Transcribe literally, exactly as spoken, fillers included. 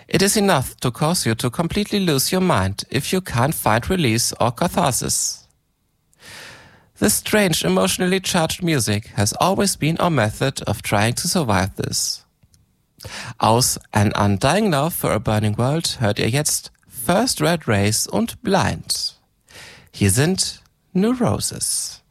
It is enough to cause you to completely lose your mind if you can't find release or catharsis. This strange emotionally charged music has always been our method of trying to survive this. Aus An Undying Love for a Burning World hört ihr jetzt First Red Race und Blind. Hier sind New Roses.